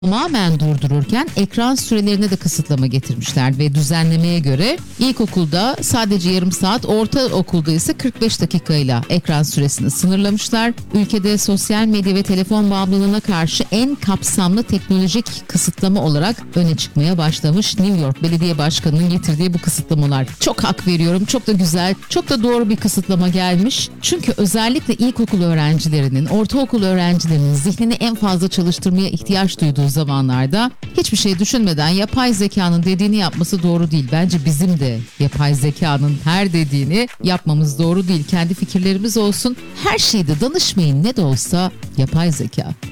tamamen durdururken ekran sürelerine de kısıtlama getirmişler ve düzenlemeye göre ilkokulda sadece yarım saat, ortaokulda ise 45 dakikayla ekran süresini sınırlamışlar. Ülkede sosyal medya ve telefon bağımlılığına karşı en kapsamlı teknolojik kısıtlama olarak öne çıkmaya başlamış New York Belediye Başkanı'nın getirdiği bu kısıtlamalar. Çok hak veriyorum, çok da güzel, çok da doğru bir kısıtlama gelmiş. Çünkü özellikle ilkokul öğrencilerinin, ortaokul öğrencilerinin zihnini en fazla çalıştırmaya ihtiyaç duyduğu zamanlarda hiçbir şey düşünmeden yapay zekanın dediğini yapması doğru değil. Bence bizim de yapay zekanın her dediğini yapmamız doğru değil. Kendi fikirlerimiz olsun. Her şeyde danışmayın, ne de olsa yapay zeka.